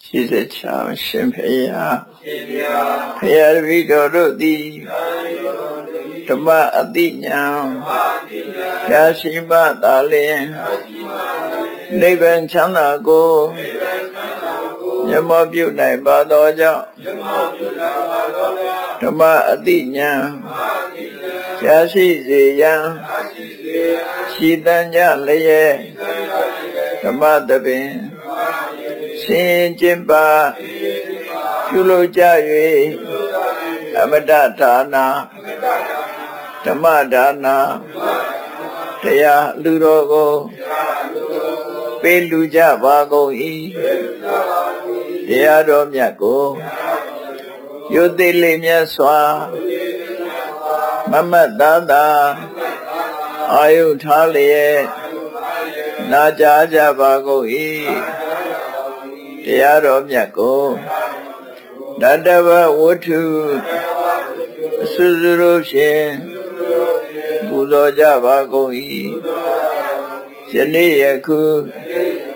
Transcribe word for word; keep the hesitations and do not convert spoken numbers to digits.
ရှိစေချာရှင်ဖေယဖေယတပိတော်တို့သည်ဓမ္မအတိညာရရှိမှသာလျှင်နိဗ္ဗာန်ချမ်းသာကိုမျက်မှောက်ပြုနိုင်ပါသောကြောင့်ဓမ္မအတိညာရရှိစေရန်ရှိတန်ကြလျက်ဓမ္မတပင်ဆင်ကျင်ပါပြုလုပ်ကြ၍အမတဒါနာဓမ္မဒါနာတရားလူတော်ကိုပေးလူကြပါကုန်၏တရားတော်မြတ်ကိုယုတိလေးမြတ်စွာမမတ်သာသာအာယုထားလျက်နာကြားကြပါကုန်၏တရားတော်မြတ်ကိုတတ္တဝဝတ္ထုအစွစွတို့ဖြင့်ပူဇော်ကြပါကုန်၏ယနေ့ယခု